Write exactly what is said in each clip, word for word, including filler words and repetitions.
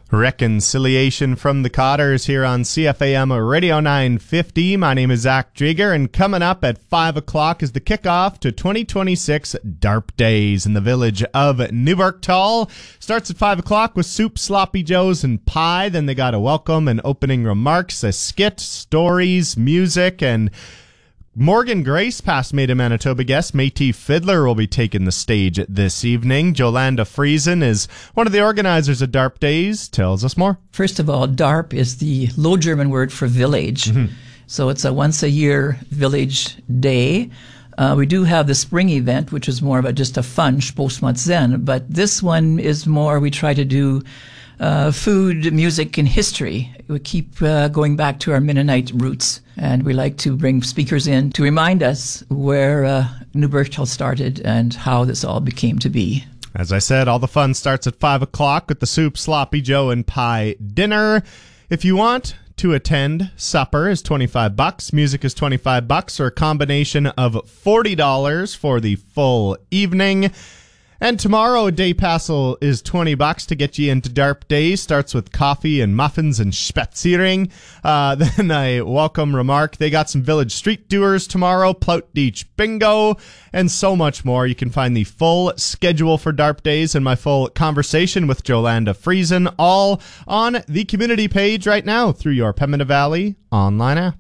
Reconciliation from the Cotters here on C F A M Radio nine fifty. My name is Zach Drieger, and coming up at five o'clock is the kickoff to twenty twenty-six DARP Days in the village of Newburgh. Starts at five o'clock with soup, sloppy joes, and pie. Then they got a welcome and opening remarks, a skit, stories, music, and Morgan Grace, past Made in Manitoba guest, Métis Fiddler, will be taking the stage this evening. Jolanda Friesen is one of the organizers of DARP Days. Tells us more. First of all, DARP is the Low German word for village. Mm-hmm. So it's a once-a-year village day. Uh, we do have the spring event, which is more of a, just a fun Spostmatsen, but this one is more, we try to do uh, food, music, and history. We keep uh, going back to our Mennonite roots. And we like to bring speakers in to remind us where uh, Newburgh started and how this all became to be. As I said, all the fun starts at five o'clock with the soup, sloppy joe, and pie dinner. If you want to attend, supper is twenty-five bucks, music is twenty-five bucks, or a combination of forty dollars for the full evening. And tomorrow, a day passel is twenty bucks to get you into DARP Days. Starts with coffee and muffins and spaziering. Uh, then a welcome remark. They got some village street doers tomorrow, Plout Beach bingo, and so much more. You can find the full schedule for DARP Days and my full conversation with Jolanda Friesen all on the community page right now through your Pembina Valley online app.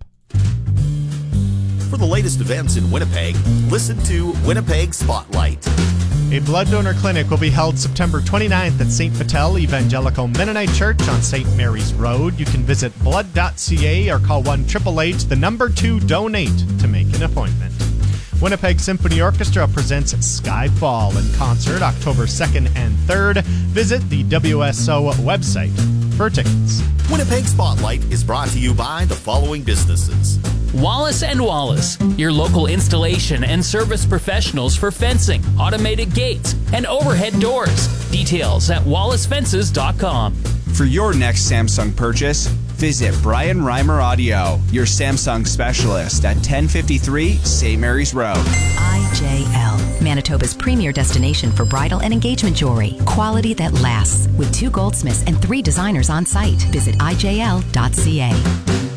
For the latest events in Winnipeg, listen to Winnipeg Spotlight. A blood donor clinic will be held September twenty-ninth at Saint Vital Evangelical Mennonite Church on Saint Mary's Road. You can visit blood dot c a or call one eight eight eight, the number two, donate to make an appointment. Winnipeg Symphony Orchestra presents Skyfall in concert October second and third. Visit the W S O website for tickets. Winnipeg Spotlight is brought to you by the following businesses. Wallace and Wallace, your local installation and service professionals for fencing, automated gates, and overhead doors. Details at wallace fences dot com. For your next Samsung purchase, visit Brian Reimer Audio, your Samsung specialist at ten fifty-three Saint Mary's Road. I J L, Manitoba's premier destination for bridal and engagement jewelry. Quality that lasts. With two goldsmiths and three designers on site. Visit I J L dot C A.